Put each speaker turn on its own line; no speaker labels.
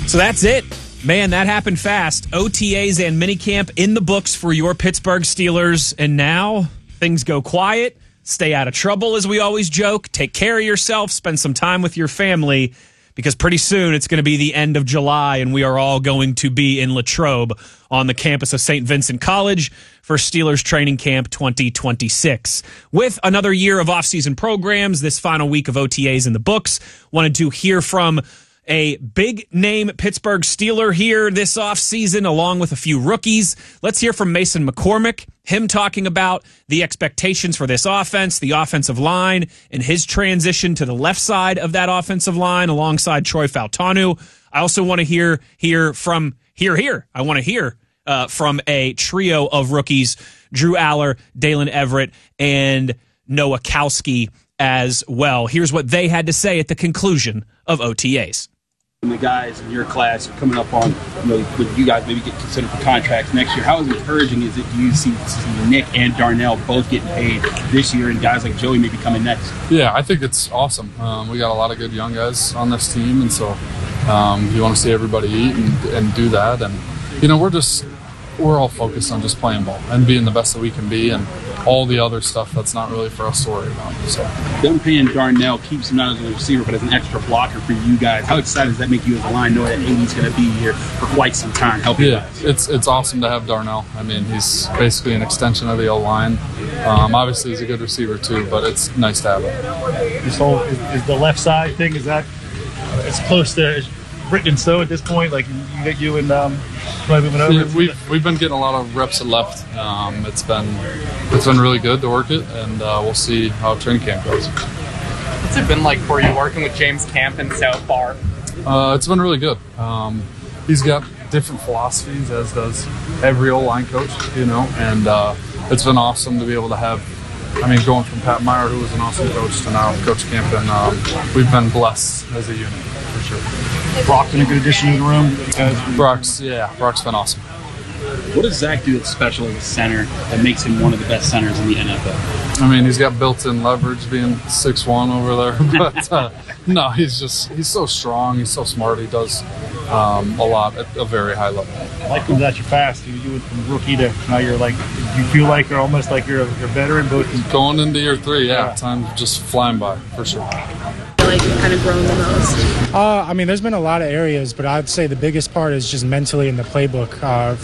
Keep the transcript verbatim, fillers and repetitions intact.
So that's it. Man, that happened fast. O T As and minicamp in the books for your Pittsburgh Steelers. And now things go quiet. Stay out of trouble, as we always joke. Take care of yourself. Spend some time with your family, because pretty soon it's going to be the end of July, and we are all going to be in Latrobe on the campus of Saint Vincent College for Steelers Training Camp twenty twenty-six. With another year of offseason programs, this final week of O T As in the books, wanted to hear from a big-name Pittsburgh Steeler here this offseason, along with a few rookies. Let's hear from Mason McCormick, him talking about the expectations for this offense, the offensive line, and his transition to the left side of that offensive line alongside Troy Fautanu. I also want to hear hear from, hear, hear, I want to hear uh, from a trio of rookies, Drew Aller, Dalen Everett, and Noah Kowski as well. Here's what they had to say at the conclusion of O T As.
And the guys in your class are coming up on, you know, with you guys maybe get considered for contracts next year. How encouraging is it do you see, see Nick and Darnell both getting paid this year, and guys like Joey maybe coming next?
Yeah, I think it's awesome. Um, we got a lot of good young guys on this team, and so um, you want to see everybody eat and, and do that. And, you know, we're just we're all focused on just playing ball and being the best that we can be, and all the other stuff that's not really for us to worry about. So,
them paying Darnell keeps him not as a receiver, but as an extra blocker for you guys. How excited does that make you as a line, knowing that A D's going to be here for quite some time helping
yeah,
guys?
it's it's awesome to have Darnell. I mean, he's basically an extension of the O-line. Um, obviously, he's a good receiver too, but it's nice to have him.
This whole is, is the left side thing, is that it's close to written in stone at this point? Like you get you and um, moving over.
Yeah, we've we've been getting a lot of reps at left. Um, it's been it's been really good to work it, and uh, we'll see how training camp goes.
What's it been like for you working with James Campen so far?
Uh, it's been really good. Um, he's got different philosophies, as does every O-line coach, you know, and uh, it's been awesome to be able to have. I mean, going from Pat Meyer, who was an awesome coach, to now Coach Campen, um, we've been blessed as a unit, for sure.
Brock's been a good addition to the room. Because
Brock's, yeah, Brock's been awesome.
What does Zach do that's special as a center that makes him one of the best centers in the N F L?
I mean, he's got built-in leverage being six one over there, but uh, no, he's just he's so strong, he's so smart, he does um, a lot at a very high level.
I like that you're fast. You, you went from rookie to now you're like, you feel like you're almost like you're a, you're a veteran. Both
going into year three, yeah,
yeah.
Time's just flying by, for sure.
I feel like you've kind of grown the most?
Uh, I mean, there's been a lot of areas, but I'd say the biggest part is just mentally in the playbook. Uh,